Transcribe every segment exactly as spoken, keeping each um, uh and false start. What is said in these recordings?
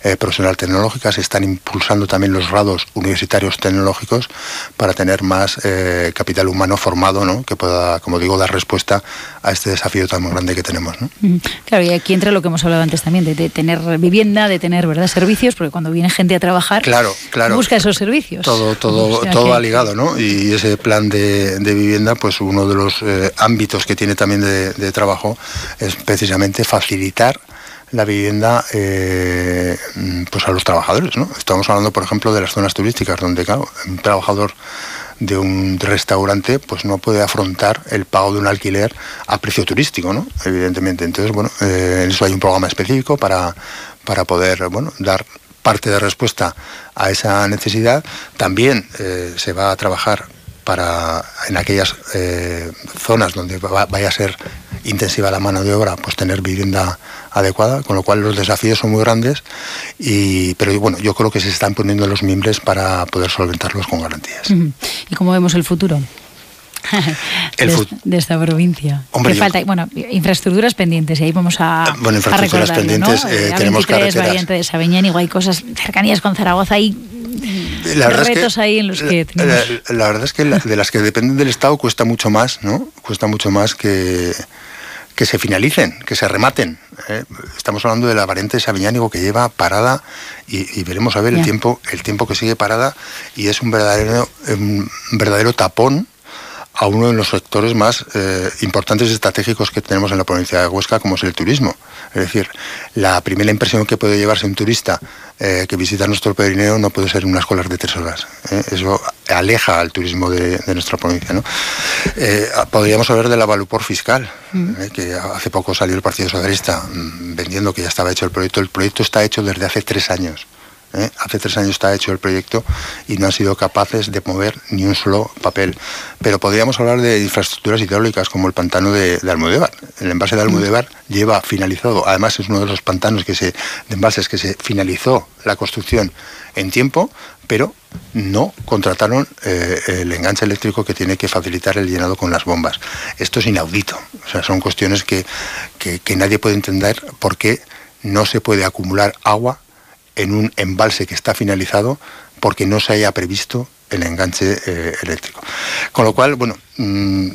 eh, profesional tecnológica, se están impulsando también los grados universitarios tecnológicos para tener más eh, capital humano formado, ¿no? Que pueda, como digo, dar respuesta a este desafío tan grande que tenemos, ¿no? Claro, y aquí entra lo que hemos hablado antes también, de, de tener vivienda, de tener, ¿verdad?, servicios, porque cuando viene gente a trabajar, claro, claro, busca esos servicios. Todo, todo, o sea, todo que... ha ligado, ¿no? Y ese plan de, de vivienda, pues uno de los eh, ámbitos que tiene también de, de trabajo es precisamente facilitar la vivienda eh, pues a los trabajadores, ¿no? Estamos hablando, por ejemplo, de las zonas turísticas, donde, claro, un trabajador de un restaurante pues no puede afrontar el pago de un alquiler a precio turístico, ¿no? Evidentemente. Entonces, bueno, eh, en eso hay un programa específico para, para poder, bueno, dar parte de respuesta a esa necesidad. También eh, se va a trabajar para, en aquellas eh, zonas donde va, vaya a ser intensiva la mano de obra, pues tener vivienda adecuada, con lo cual los desafíos son muy grandes, y, pero bueno, yo creo que se están poniendo los mimbres para poder solventarlos con garantías. Uh-huh. ¿Y cómo vemos el futuro? el de, fut... de esta provincia. Hombre, ¿Qué yo... falta? Bueno, infraestructuras pendientes, y ahí vamos a, bueno, infraestructuras a pendientes, ¿no? eh, A tenemos carreteras. Variante de Sabeñánigo, hay cosas, cercanías con Zaragoza, hay la verdad retos es que, ahí en los que tenemos... La, la verdad es que la, de las que dependen del Estado cuesta mucho más, ¿no? Cuesta mucho más que... que se finalicen, que se rematen. ¿eh? Estamos hablando de la variante de Sabeñánigo, que lleva parada, y, y veremos a ver yeah. el tiempo el tiempo que sigue parada, y es un verdadero un verdadero tapón a uno de los sectores más eh, importantes y estratégicos que tenemos en la provincia de Huesca, como es el turismo. Es decir, la primera impresión que puede llevarse un turista eh, que visita nuestro Pirineo no puede ser unas colas de tres horas. ¿eh? Eso aleja al turismo de, de nuestra provincia, ¿no? Eh, podríamos hablar de la valupor fiscal, mm. eh, que hace poco salió el Partido Socialista mmm, vendiendo que ya estaba hecho el proyecto. El proyecto está hecho desde hace tres años. ¿Eh? Hace tres años está hecho el proyecto y no han sido capaces de mover ni un solo papel. Pero podríamos hablar de infraestructuras hidráulicas como el pantano de, de Almudévar. El embalse de Almudévar mm. lleva finalizado, además es uno de los pantanos que se, de embalses que se finalizó la construcción en tiempo, pero no contrataron eh, el enganche eléctrico que tiene que facilitar el llenado con las bombas. Esto es inaudito. O sea, son cuestiones que, que, que nadie puede entender por qué no se puede acumular agua en un embalse que está finalizado porque no se haya previsto el enganche eh, eléctrico. Con lo cual, bueno, mmm,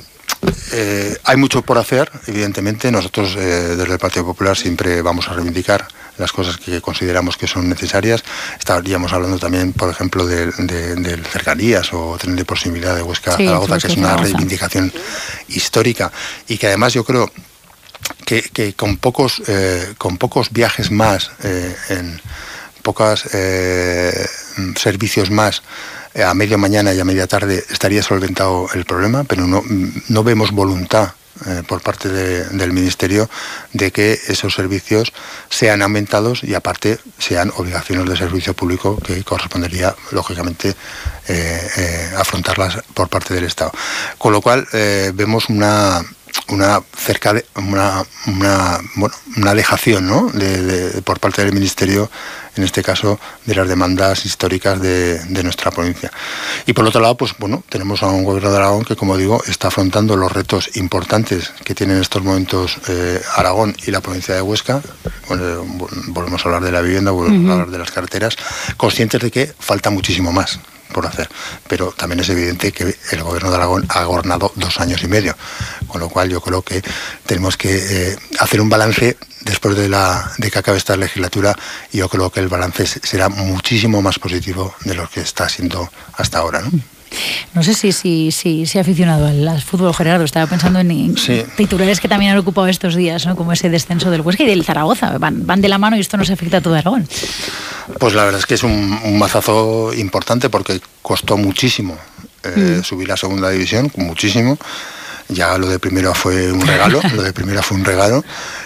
eh, hay mucho por hacer, evidentemente. Nosotros eh, desde el Partido Popular siempre vamos a reivindicar las cosas que consideramos que son necesarias. Estaríamos hablando también, por ejemplo, de, de, de cercanías o tren de proximidad de Huesca a sí, Zaragoza, que es una reivindicación histórica, y que además yo creo que, que con pocos eh, con pocos viajes más eh, en pocos eh, servicios más eh, a media mañana y a media tarde estaría solventado el problema, pero no, no vemos voluntad eh, por parte de, del Ministerio de que esos servicios sean aumentados y aparte sean obligaciones de servicio público que correspondería lógicamente eh, eh, afrontarlas por parte del Estado. Con lo cual eh, vemos una una cerca de una una bueno una dejación, ¿no? de, de, por parte del Ministerio, en este caso de las demandas históricas de, de nuestra provincia. Y por otro lado, pues bueno, tenemos a un gobierno de Aragón que, como digo, está afrontando los retos importantes que tiene en estos momentos eh, Aragón y la provincia de Huesca. Bueno, volvemos a hablar de la vivienda, volvemos uh-huh. a hablar de las carreteras, conscientes de que falta muchísimo más por hacer, pero también es evidente que el gobierno de Aragón ha gobernado dos años y medio, con lo cual yo creo que tenemos que eh, hacer un balance después de la de que acabe esta legislatura, y yo creo que el balance será muchísimo más positivo de lo que está siendo hasta ahora, ¿no? No sé si si si se ha aficionado al, al fútbol, Gerardo. Estaba pensando en, en sí. titulares que también han ocupado estos días, ¿no? Como ese descenso del Huesca y del Zaragoza. Van, van de la mano y esto nos afecta a todo Aragón. Pues la verdad es que es un, un mazazo importante porque costó muchísimo eh, mm. subir a segunda división, muchísimo. Ya lo de primero fue un regalo, lo de primero fue un regalo.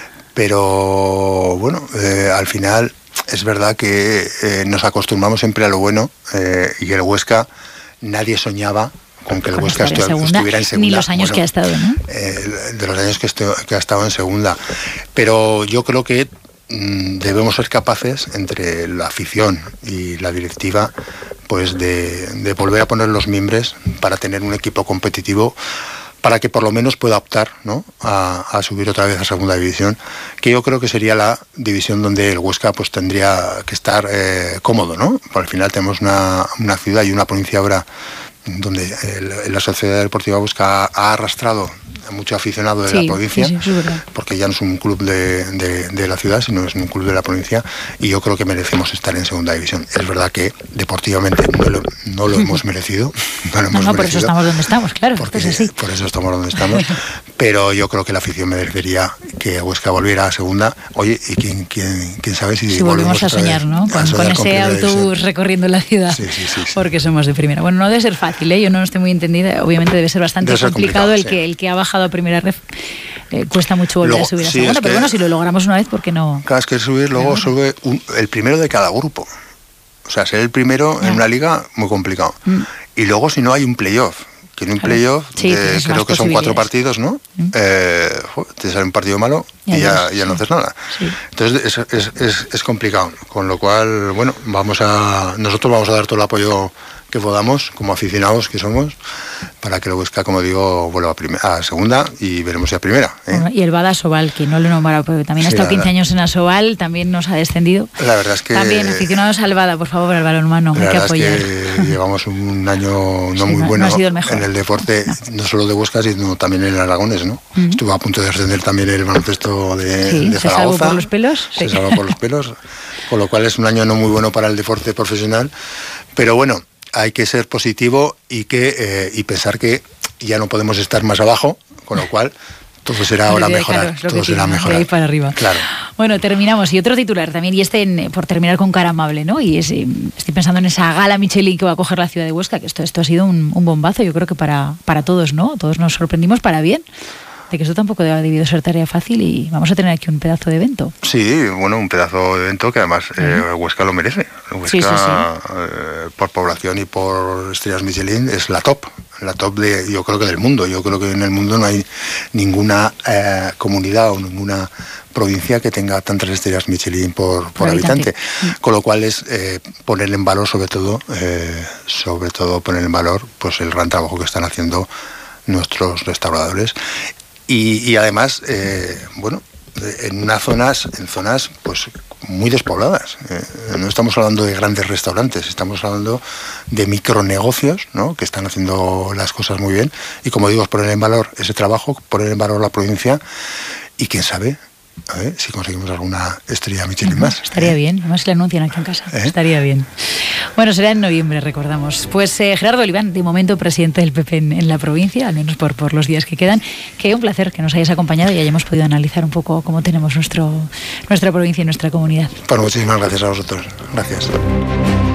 Pero bueno, eh, al final es verdad que eh, nos acostumbramos siempre a lo bueno eh, y el Huesca, nadie soñaba con que el con Huesca estu- segunda, estuviera en segunda. Ni los años bueno, que ha estado, ¿no? Eh, de los años que, estu- que ha estado en segunda. Pero yo creo que mmm, debemos ser capaces, entre la afición y la directiva, pues de, de volver a poner los mimbres para tener un equipo competitivo, para que por lo menos pueda optar, ¿no?, a, a subir otra vez a segunda división, que yo creo que sería la división donde el Huesca pues tendría que estar eh, cómodo, ¿no? Por al final tenemos una, una ciudad y una provincia ahora donde el, la Sociedad Deportiva Huesca ha arrastrado a mucho aficionado de sí, la provincia, sí, sí, porque ya no es un club de, de, de la ciudad, sino es un club de la provincia, y yo creo que merecemos estar en segunda división. Es verdad que deportivamente no lo, no lo hemos merecido, no lo hemos no, no, merecido, por eso estamos donde estamos, claro, porque, pues sí. por eso estamos donde estamos, pero yo creo que la afición merecería que Huesca volviera a segunda. Oye, y quién, quién, quién sabe si, si volvemos, volvemos a soñar, ¿no? Con, con ese con autobús división. Recorriendo la ciudad, sí, sí, sí, sí. Porque somos de primera. Bueno, no debe ser fácil, ¿eh? Yo no estoy muy entendida, obviamente debe ser bastante debe ser complicado, complicado el, sí. que, el que ha bajado a primera ref. Eh, cuesta mucho volver luego, a subir a sí, segunda, pero bueno, si lo logramos una vez, ¿por qué no? Cada vez que subir, luego sube un, el primero de cada grupo. O sea, ser el primero yeah. en una liga, muy complicado. Mm. Y luego, si no, hay un playoff. Que en un claro. playoff, sí, de, creo que son cuatro partidos, ¿no? Mm. Eh, te sale un partido malo ya y ya, ya no haces nada. Sí. Entonces, es, es, es, es complicado. Con lo cual, bueno, vamos a nosotros vamos a dar todo el apoyo que podamos, como aficionados que somos, para que el Huesca, como digo, vuelva a, primer, a segunda y veremos si a primera. ¿eh? Bueno, y el Bada Asobal, que no lo he nombrado, pero también sí, ha estado quince años en Asobal, también nos ha descendido. La verdad es que... También aficionados al Bada, por favor, al balonmano, hay que apoyar. La verdad es que llevamos un año no sí, muy no, bueno no ha sido el mejor. En el deporte, no solo de Huesca, sino también en el Aragonés, ¿no? Uh-huh. Estuvo a punto de descender también el baloncesto de, sí, de Zaragoza. ¿Se salvó por los pelos? Se sí. salvó por los pelos, con lo cual es un año no muy bueno para el deporte profesional, pero bueno, hay que ser positivo y que eh, y pensar que ya no podemos estar más abajo, con lo cual todo será ahora mejorar, claro, todo será mejorar. De ahí para arriba. Claro. Bueno, terminamos. Y otro titular también, y este en, por terminar con cara amable, ¿no? Y es, estoy pensando en esa gala Michelin que va a coger la ciudad de Huesca, que esto, esto ha sido un, un bombazo, yo creo que para, para todos, ¿no? Todos nos sorprendimos para bien. De que eso tampoco ha debido ser tarea fácil y vamos a tener aquí un pedazo de evento. Sí, bueno, un pedazo de evento que además uh-huh. eh, Huesca lo merece. Huesca, sí, sí, sí. Eh, por población y por estrellas Michelin, es la top, la top de, yo creo que del mundo. Yo creo que en el mundo no hay ninguna eh, comunidad o ninguna provincia que tenga tantas estrellas Michelin por, por, por habitante. habitante. Con lo cual es eh, poner en valor, sobre todo, eh, sobre todo poner en valor pues el gran trabajo que están haciendo nuestros restauradores. Y, y además, eh, bueno, en unas zonas, en zonas pues muy despobladas. Eh, no estamos hablando de grandes restaurantes, estamos hablando de micronegocios, ¿no?, que están haciendo las cosas muy bien. Y como digo, es poner en valor ese trabajo, poner en valor la provincia y quién sabe, a ver si conseguimos alguna estrella Michelin uh-huh. más. Estaría ¿eh? bien, además le anuncian aquí en casa. ¿Eh? Estaría bien. Bueno, será en noviembre, recordamos. Pues eh, Gerardo Oliván, de momento presidente del P P en, en la provincia, al menos por, por los días que quedan. Que un placer que nos hayas acompañado y hayamos podido analizar un poco cómo tenemos nuestro, nuestra provincia y nuestra comunidad. Pues muchísimas gracias a vosotros. Gracias.